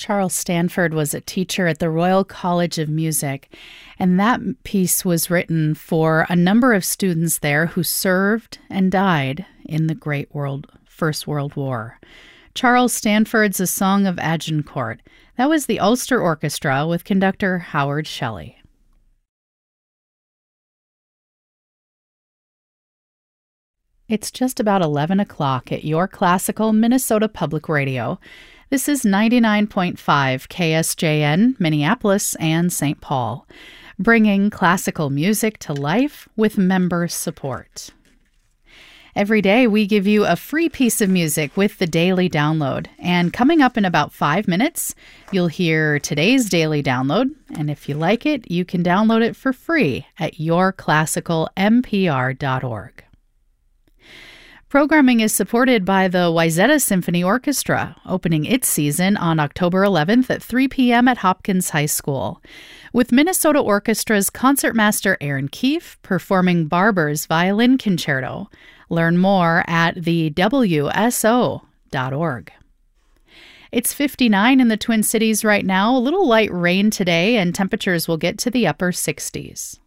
Charles Stanford was a teacher at the Royal College of Music, and that piece was written for a number of students there who served and died in the First World War. Charles Stanford's A Song of Agincourt. That was the Ulster Orchestra with conductor Howard Shelley. It's just about 11 o'clock at your classical Minnesota Public Radio. This is 99.5 KSJN, Minneapolis and St. Paul, bringing classical music to life with member support. Every day we give you a free piece of music with the Daily Download. And coming up in about 5 minutes, you'll hear today's Daily Download. And if you like it, you can download it for free at yourclassicalmpr.org. Programming is supported by the Wayzata Symphony Orchestra, opening its season on October 11th at 3 p.m. at Hopkins High School, with Minnesota Orchestra's concertmaster Aaron Keefe performing Barber's Violin Concerto. Learn more at thewso.org. It's 59 in the Twin Cities right now, a little light rain today, and temperatures will get to the upper 60s.